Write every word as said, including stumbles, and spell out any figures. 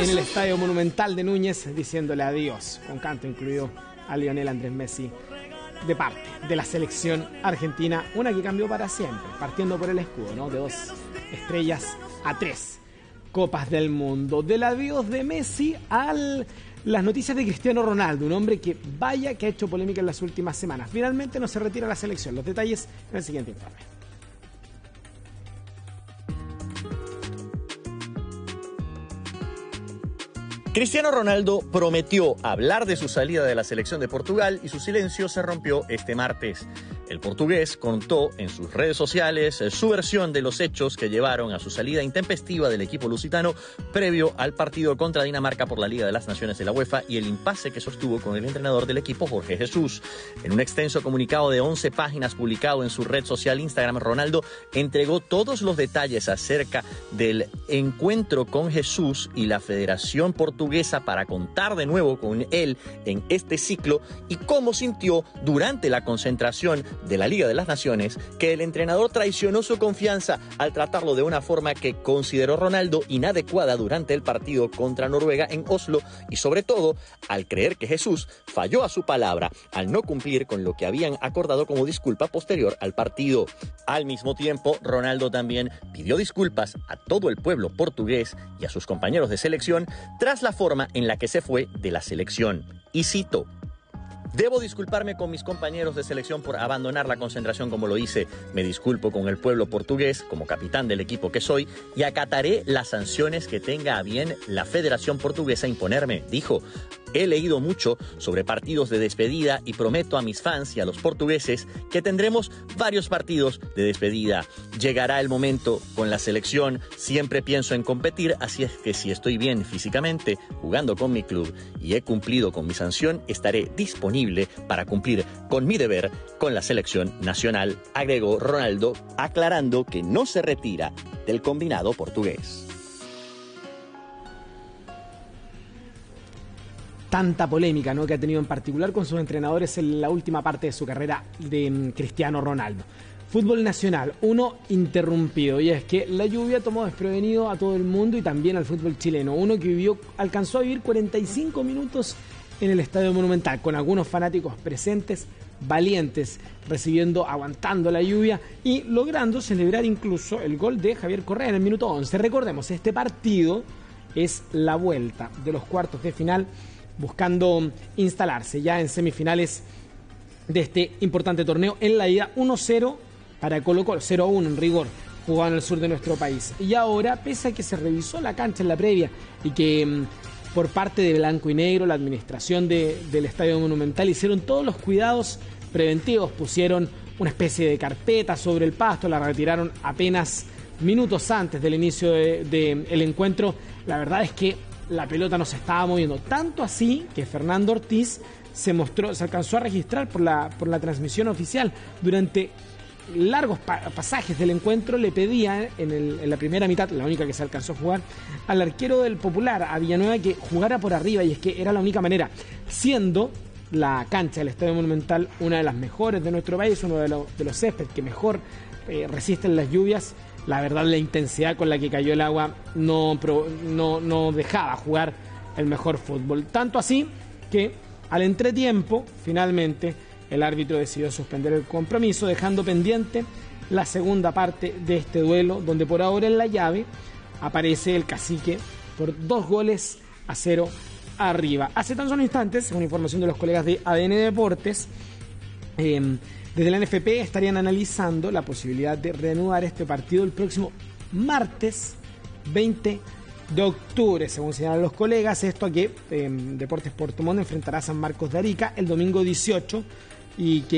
en el Estadio Monumental de Núñez, diciéndole adiós, con canto incluido, a Lionel Andrés Messi, de parte de la selección argentina, una que cambió para siempre, partiendo por el escudo, ¿no? De dos estrellas a tres Copas del Mundo. Del adiós de Messi al las noticias de Cristiano Ronaldo, un hombre que vaya que ha hecho polémica en las últimas semanas. Finalmente no se retira la selección. Los detalles en el siguiente informe. Cristiano Ronaldo prometió hablar de su salida de la selección de Portugal y su silencio se rompió este martes. El portugués contó en sus redes sociales su versión de los hechos que llevaron a su salida intempestiva del equipo lusitano previo al partido contra Dinamarca por la Liga de las Naciones de la UEFA y el impasse que sostuvo con el entrenador del equipo, Jorge Jesús. En un extenso comunicado de once páginas publicado en su red social Instagram, Ronaldo entregó todos los detalles acerca del encuentro con Jesús y la Federación Portuguesa para contar de nuevo con él en este ciclo y cómo sintió durante la concentración de la Liga de las Naciones que el entrenador traicionó su confianza al tratarlo de una forma que consideró Ronaldo inadecuada durante el partido contra Noruega en Oslo y sobre todo al creer que Jesús falló a su palabra al no cumplir con lo que habían acordado como disculpa posterior al partido. Al mismo tiempo, Ronaldo también pidió disculpas a todo el pueblo portugués y a sus compañeros de selección tras la forma en la que se fue de la selección. Y cito: debo disculparme con mis compañeros de selección por abandonar la concentración como lo hice. Me disculpo con el pueblo portugués como capitán del equipo que soy y acataré las sanciones que tenga a bien la Federación Portuguesa imponerme, dijo. He leído mucho sobre partidos de despedida y prometo a mis fans y a los portugueses que tendremos varios partidos de despedida. Llegará el momento con la selección, siempre pienso en competir, así es que si estoy bien físicamente, jugando con mi club y he cumplido con mi sanción, estaré disponible para cumplir con mi deber con la selección nacional, agregó Ronaldo, aclarando que no se retira del combinado portugués. Tanta polémica, ¿no?, que ha tenido en particular con sus entrenadores en la última parte de su carrera de um, Cristiano Ronaldo. Fútbol nacional, uno interrumpido, y es que la lluvia tomó desprevenido a todo el mundo y también al fútbol chileno. Uno que vivió, alcanzó a vivir cuarenta y cinco minutos en el Estadio Monumental, con algunos fanáticos presentes, valientes, recibiendo, aguantando la lluvia y logrando celebrar incluso el gol de Javier Correa en el minuto once. Recordemos, este partido es la vuelta de los cuartos de final, buscando instalarse ya en semifinales de este importante torneo. En la ida uno cero para Colo-Colo, cero a uno en rigor, jugado en el sur de nuestro país. Y ahora, pese a que se revisó la cancha en la previa y que por parte de Blanco y Negro, la administración de, del Estadio Monumental, hicieron todos los cuidados preventivos, pusieron una especie de carpeta sobre el pasto, la retiraron apenas minutos antes del inicio del de, de el encuentro. La verdad es que la pelota no se estaba moviendo, tanto así que Fernando Ortiz se mostró, se alcanzó a registrar por la, por la transmisión oficial. Durante largos pa pasajes del encuentro le pedía en, el, en la primera mitad, la única que se alcanzó a jugar, al arquero del Popular, a Villanueva, que jugara por arriba, y es que era la única manera, siendo la cancha del Estadio Monumental una de las mejores de nuestro país, uno de, lo, de los césped que mejor eh, resisten las lluvias. La verdad, la intensidad con la que cayó el agua no, no, no dejaba jugar el mejor fútbol. Tanto así que al entretiempo, finalmente, el árbitro decidió suspender el compromiso, dejando pendiente la segunda parte de este duelo, donde por ahora en la llave aparece el Cacique por dos goles a cero arriba. Hace tan solo instantes, según información de los colegas de A D N Deportes, eh, desde la N F P estarían analizando la posibilidad de reanudar este partido el próximo martes veinte de octubre, según señalan los colegas. Esto a que eh, Deportes Puerto Montt enfrentará a San Marcos de Arica el domingo dieciocho y que